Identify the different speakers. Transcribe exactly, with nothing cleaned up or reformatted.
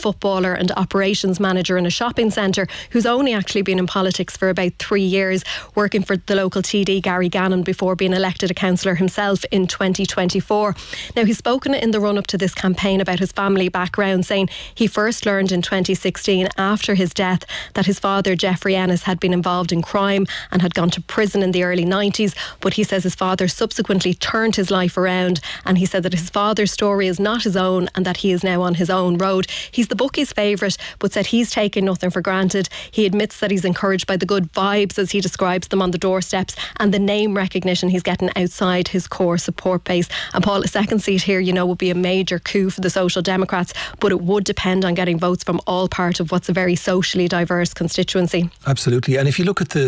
Speaker 1: footballer and operations manager in a shopping centre, who's only actually been in politics for about three years, working for the local T D Gary Gannon before being elected a councillor himself in twenty twenty-four. Now, he's spoken in the run-up to this campaign about his family background, saying he first learned in twenty sixteen, after his death, that his father Geoffrey Ennis had been involved in crime and had gone to prison in the early nineties, but he says his father subsequently turned his life around, and he said that his father's story is not his own and that he is now on his own road. He's the bookie's favourite, but said he's taken nothing for granted. He admits that he's encouraged by the good vibes, as he describes them, on the doorsteps, and the name recognition he's getting outside his core support base. And Paul, a second seat here, you know, would be a major coup for the Social Democrats, but it would depend on getting votes from all part of what's a very socially diverse constituency.
Speaker 2: Absolutely. And if you look at the